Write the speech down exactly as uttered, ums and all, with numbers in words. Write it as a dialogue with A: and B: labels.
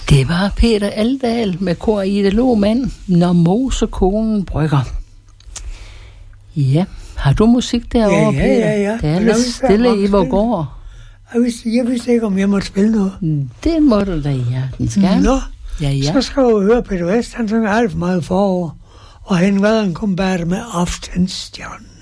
A: Det var Peter Aldahl med kor Ida Lohmann, Når mosekonen brygger. Ja, har du musik derovre,
B: ja, ja,
A: Peter?
B: ja, ja.
A: Det er lidt stille i hvor går.
B: Jeg vidste, jeg vidste ikke, om jeg måtte spille noget.
A: Det må du da hjertens gerne.
B: Nå,
A: ja, ja.
B: så skal du høre Peter West, han synger alt for meget forår. Og han var en kombat med Aftenstjernen.